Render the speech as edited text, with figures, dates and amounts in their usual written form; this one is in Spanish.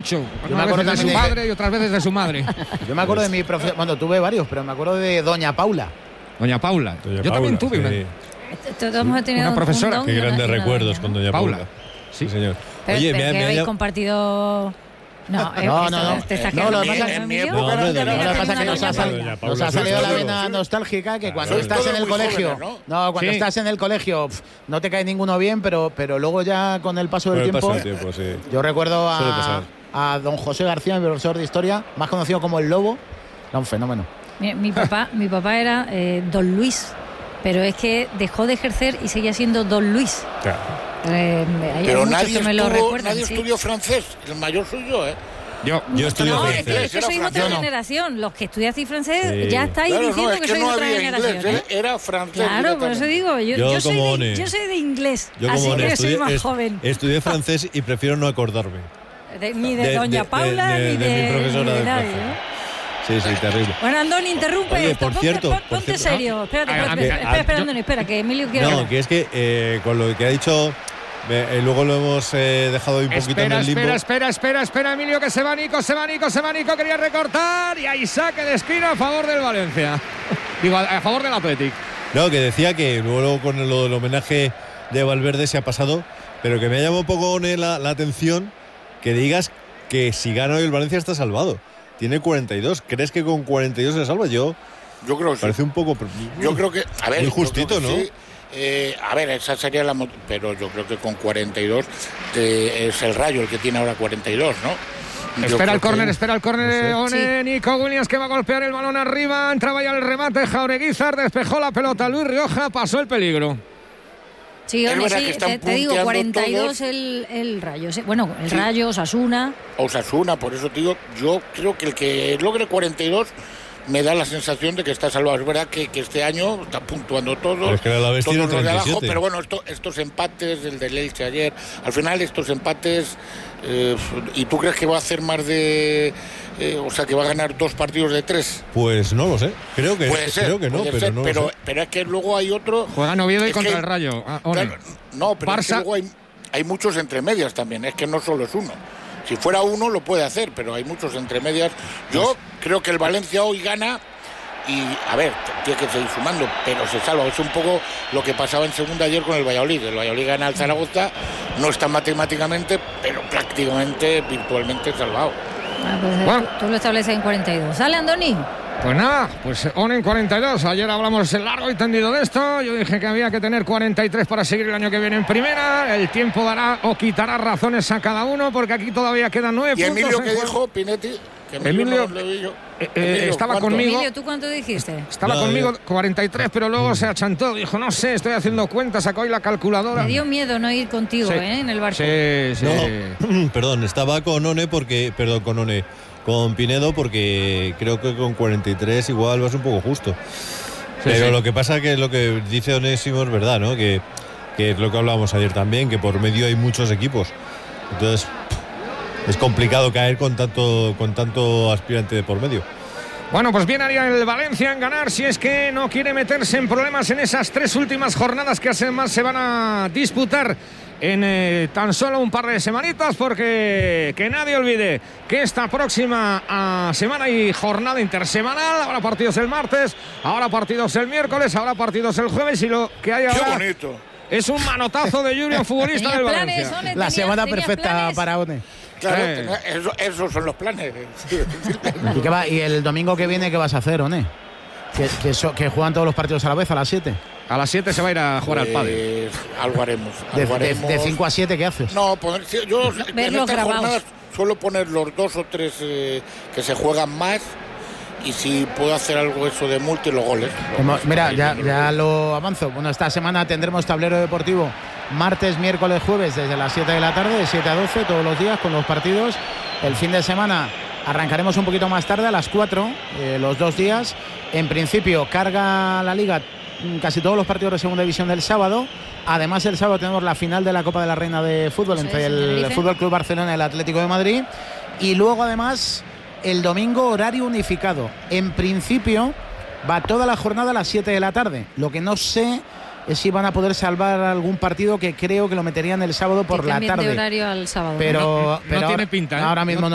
mucho. Yo me acuerdo de su padre y otras veces de su madre. Yo me acuerdo de mi profesor, bueno, tuve varios, pero me acuerdo de Doña Paula. Doña Paula. Yo también tuve Todos hemos tenido una profesora. Qué grandes recuerdos con Doña Paula. Sí, señor. Pero, oye, me habéis compartido. No, te estás quedando en mi época no, lo que pasa es que nos ha salido la vena nostálgica que cuando estás en el colegio, cuando estás en el colegio no te cae ninguno bien, pero luego ya con el paso del tiempo, yo recuerdo a don José García, mi profesor de historia, más conocido como el Lobo, era un fenómeno. Mi papá era don Luis, pero es que dejó de ejercer y seguía siendo don Luis. Claro. Pero nadie estudió francés, el mayor soy yo, ¿eh? Yo estudié francés. Es que sois otra generación. Los que estudiasteis francés ya estáis diciendo que sois otra generación. Inglés, era francés. Claro, por eso digo, yo soy de inglés, así que soy más joven. Estudié francés y prefiero no acordarme. Ni de Doña Paula, ni de mi profesora de nadie, Sí, terrible. Bueno, Andoni, interrumpe. Oye, esto. Ponte serio. Espera, Andoni, que Emilio quiere hablar. No, que es que con lo que ha dicho, luego lo hemos dejado un poquito en el limbo. Espera, Emilio, que se va Nico, quería recortar y ahí saque de esquina a favor del Valencia. Digo, a favor del Athletic. No, que decía que luego con lo del homenaje de Valverde se ha pasado, pero que me ha llamado un poco la atención que digas que si gana hoy el Valencia está salvado. Tiene 42. ¿Crees que con 42 se salva? Yo creo que parece un poco. Yo creo que, a ver, muy justito, ¿no? Sí. A ver, esa sería pero yo creo que con 42 es el Rayo el que tiene ahora 42, ¿no? Espera el córner, One, Nico Williams que va a golpear el balón arriba, entraba ya el remate, Jaureguizar despejó la pelota, Luis Rioja pasó el peligro. Sí, te digo, 42 el Rayo. Bueno, el Rayo, Osasuna. Por eso te digo, yo creo que el que logre 42 me da la sensación de que está salvado. Es verdad que este año está puntuando todos. Pero es que la bestia todos los de abajo, pero bueno, estos empates, el del Elche ayer, al final estos empates, ¿y tú crees que va a hacer más de... o sea, que va a ganar 2 partidos de 3? Pues no lo sé. Creo que no, pero es que luego hay otro... Juegan Oviedo y contra el Rayo. Claro, no, pero es que luego hay muchos entre medias también. Es que no solo es uno. Si fuera uno lo puede hacer, pero hay muchos entre medias. Yo creo que el Valencia hoy gana y, a ver, tiene que seguir sumando, pero se salva. Es un poco lo que pasaba en segunda ayer con el Valladolid. El Valladolid gana al Zaragoza, no está matemáticamente, pero prácticamente, virtualmente salvado. Tú lo estableces en 42. ¿Sale, Andoni? Pues nada, pues One en 42. Ayer hablamos largo y tendido de esto. Yo dije que había que tener 43 para seguir el año que viene en primera. El tiempo dará o quitará razones a cada uno, porque aquí todavía quedan 9 puntos. ¿Y Emilio qué dijo, Pinetti? Emilio estaba ¿cuánto? conmigo. Emilio, ¿tú cuánto dijiste? Estaba conmigo 43, pero luego se achantó. Dijo, no sé, estoy haciendo cuentas, sacó ahí la calculadora. Me dio miedo no ir contigo, en el barco. Sí. No, perdón, estaba con con Pinedo, porque creo que con 43 igual vas un poco justo. Pero lo que pasa es que lo que dice Onésimo es verdad, ¿no? Que es lo que hablábamos ayer también, que por medio hay muchos equipos. Entonces es complicado caer con tanto aspirante de por medio. Bueno, pues bien haría el Valencia en ganar si es que no quiere meterse en problemas en esas 3 últimas jornadas que además se van a disputar en tan solo un par de semanitas, porque que nadie olvide que esta próxima semana hay jornada intersemanal. Habrá partidos el martes, habrá partidos el miércoles, habrá partidos el jueves, y lo que hay ahora... ¡Qué bonito! Es un manotazo de Junior, futbolista del Valencia. La semana perfecta para One. Claro, esos son los planes. ¿Y qué va? ¿Y el domingo que viene qué vas a hacer, One? Que juegan todos los partidos a la vez, a las 7. A las 7 se va a ir a jugar al pádel. Algo haremos. De 5 a 7, ¿qué haces? No, yo en estas jornadas suelo poner los 2 o 3 que se juegan más, y si puedo hacer algo eso de multi, los goles. Mira, ya lo avanzo. Bueno, esta semana tendremos tablero deportivo martes, miércoles, jueves, desde las 7 de la tarde, de 7 a 12, todos los días con los partidos. El fin de semana arrancaremos un poquito más tarde, a las 4, los 2 días. En principio, carga la Liga casi todos los partidos de segunda división del sábado. Además, el sábado tenemos la final de la Copa de la Reina de Fútbol entre el Fútbol Club Barcelona y el Atlético de Madrid. Y luego, además, el domingo horario unificado. En principio, va toda la jornada a las 7 de la tarde. Lo que no sé es si van a poder salvar algún partido, que creo que lo meterían el sábado por la tarde. De horario al sábado. Pero no tiene pinta, ahora mismo no.